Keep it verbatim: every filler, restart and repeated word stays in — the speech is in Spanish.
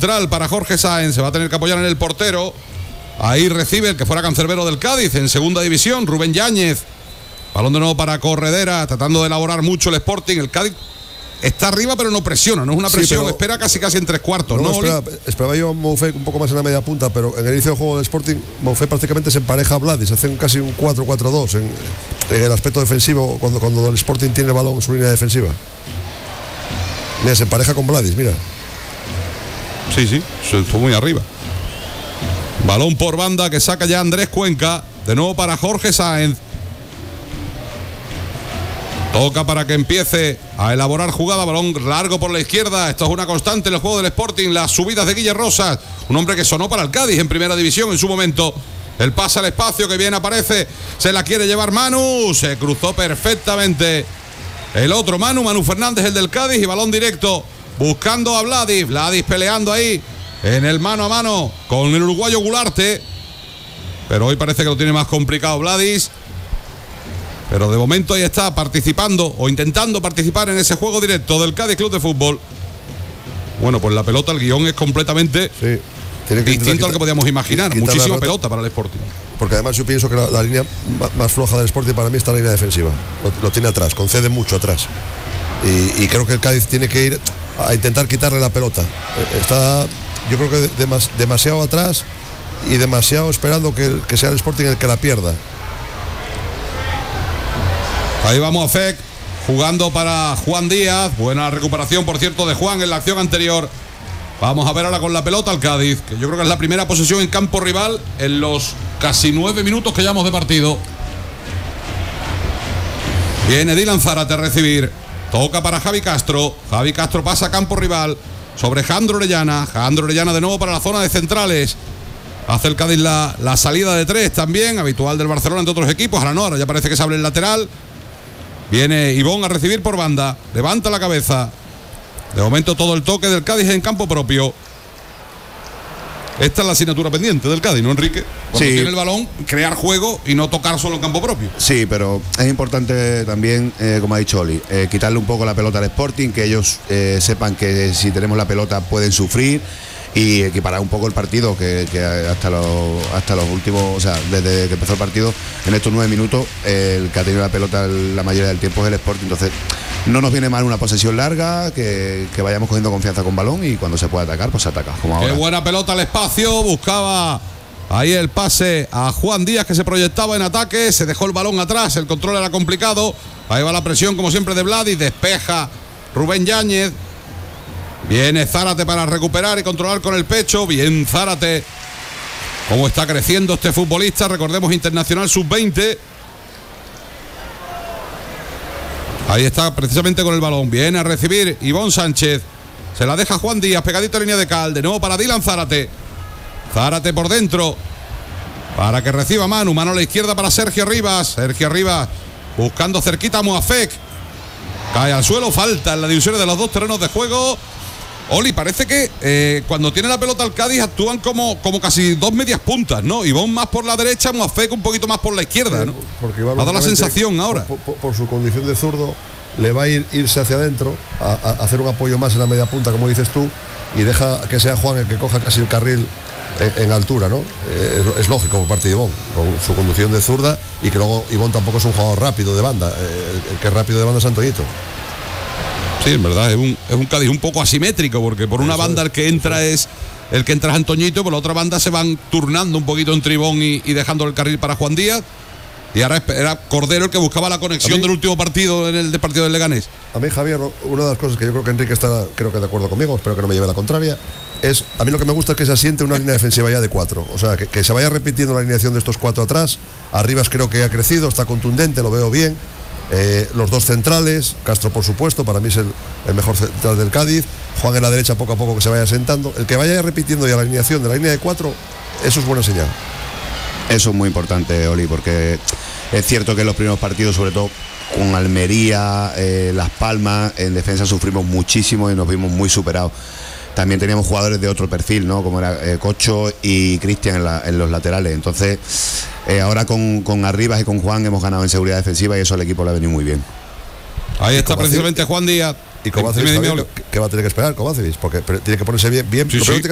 central para Jorge Sáenz. Se va a tener que apoyar en el portero. Ahí recibe el que fuera cancerbero del Cádiz en segunda división, Rubén Yáñez. Balón de nuevo para Corredera, tratando de elaborar mucho el Sporting. El Cádiz está arriba, pero no presiona, no es una presión, sí, espera casi casi en tres cuartos. No, ¿no, espera, esperaba yo a Moufé un poco más en la media punta, pero en el inicio del juego del Sporting, Moufé prácticamente se empareja a Vladis, hacen casi un cuatro cuatro dos en, en el aspecto defensivo, cuando, cuando el Sporting tiene el balón en su línea defensiva. Mira, se empareja con Vladis, mira. Sí, sí, se fue muy arriba. Balón por banda que saca ya Andrés Cuenca, de nuevo para Jorge Sáenz. Toca para que empiece a elaborar jugada, balón largo por la izquierda. Esto es una constante en el juego del Sporting, las subidas de Guille Rosas, un hombre que sonó para el Cádiz en primera división en su momento. El pase al espacio que bien aparece, se la quiere llevar Manu, se cruzó perfectamente el otro Manu, Manu Fernández, el del Cádiz, y balón directo buscando a Vladis, Vladis peleando ahí en el mano a mano con el uruguayo Gularte, pero hoy parece que lo tiene más complicado Vladis. Pero de momento ahí está participando o intentando participar en ese juego directo del Cádiz Club de Fútbol. Bueno, pues la pelota, el guión es completamente sí, tiene que distinto quitar, al que podíamos imaginar. Muchísima pelota para el Sporting. Porque además yo pienso que la, la línea más floja del Sporting para mí está la línea defensiva. Lo, lo tiene atrás, concede mucho atrás. Y, y creo que el Cádiz tiene que ir a intentar quitarle la pelota. Está, yo creo que demas, demasiado atrás y demasiado esperando que, que sea el Sporting el que la pierda. Ahí vamos a Fek, jugando para Juan Díaz. Buena recuperación, por cierto, de Juan en la acción anterior. Vamos a ver ahora con la pelota al Cádiz, que yo creo que es la primera posesión en campo rival en los casi nueve minutos que llevamos de partido. Viene Dylan Zárate a recibir. Toca para Javi Castro. Javi Castro pasa a campo rival sobre Jandro Orellana. Jandro Orellana de nuevo para la zona de centrales. Hace el Cádiz la, la salida de tres también, habitual del Barcelona entre otros equipos. Ahora no, ahora ya parece que se abre el lateral. Viene Ivón a recibir por banda. Levanta la cabeza. De momento todo el toque del Cádiz en campo propio. Esta es la asignatura pendiente del Cádiz, ¿no, Enrique? Cuando sí. tiene el balón, crear juego y no tocar solo en campo propio. Sí, pero es importante también, eh, como ha dicho Oli, eh, quitarle un poco la pelota al Sporting, que ellos eh, sepan que si tenemos la pelota pueden sufrir, y equiparar un poco el partido, que, que hasta los hasta los últimos, o sea, desde que empezó el partido, en estos nueve minutos, eh, el que ha tenido la pelota la mayoría del tiempo es el Sporting. Entonces no nos viene mal una posesión larga, que, que vayamos cogiendo confianza con balón, y cuando se pueda atacar, pues se ataca, como ahora. Qué buena pelota al espacio, buscaba ahí el pase a Juan Díaz, que se proyectaba en ataque, se dejó el balón atrás, el control era complicado. Ahí va la presión como siempre de Vladis, despeja Rubén Yáñez. Viene Zárate para recuperar y controlar con el pecho. Bien Zárate. Cómo está creciendo este futbolista. Recordemos, internacional sub veinte. Ahí está precisamente con el balón. Viene a recibir Ivón Sánchez. Se la deja Juan Díaz, pegadito a línea de cal. De nuevo para Dylan Zárate. Zárate por dentro. Para que reciba Manu. Mano a la izquierda para Sergio Rivas. Sergio Rivas buscando cerquita a Moafek. Cae al suelo. Falta en la división de los dos terrenos de juego. Oli, parece que eh, cuando tiene la pelota al Cádiz actúan como, como casi dos medias puntas, ¿no? Ivón más por la derecha, Moafek un poquito más por la izquierda, ¿no? Porque ha dado la sensación ahora. Por, por, por su condición de zurdo, le va a ir irse hacia adentro, a, a hacer un apoyo más en la media punta, como dices tú, y deja que sea Juan el que coja casi el carril en, en altura, ¿no? Eh, es, es lógico por parte de Ivón, con su conducción de zurda, y que luego Ivón tampoco es un jugador rápido de banda. Eh, el que es rápido de banda es Antoñito. Sí, en verdad, es un, es un Cádiz un poco asimétrico, porque por una banda el que entra es el que entra es Antoñito, por la otra banda se van turnando un poquito entre Ivón y, y dejando el carril para Juan Díaz. Y ahora era Cordero el que buscaba la conexión mí, del último partido en el de partido del Leganés. A mí, Javier, una de las cosas que yo creo que Enrique está creo que de acuerdo conmigo, espero que no me lleve la contraria, es, a mí lo que me gusta es que se asiente una línea defensiva ya de cuatro. O sea, que, que se vaya repitiendo la alineación de estos cuatro atrás. Arribas creo que ha crecido, está contundente, lo veo bien. Eh, los dos centrales, Castro por supuesto, para mí es el, el mejor central del Cádiz. Juan en la derecha poco a poco que se vaya sentando. El que vaya repitiendo ya la alineación de la línea de cuatro, eso es buena señal. Eso es muy importante, Oli, porque es cierto que en los primeros partidos, sobre todo con Almería, eh, Las Palmas, en defensa sufrimos muchísimo y nos vimos muy superados. También teníamos jugadores de otro perfil, ¿no? Como era eh, Cocho y Cristian en, la, en los laterales. Entonces, eh, ahora con, con Arribas y con Juan hemos ganado en seguridad defensiva, y eso al equipo le ha venido muy bien. Ahí está precisamente Juan Díaz. ¿Y Kovacevic, ¿qué va a tener que esperar Kovacevic? Porque tiene que ponerse bien, bien sí, sí.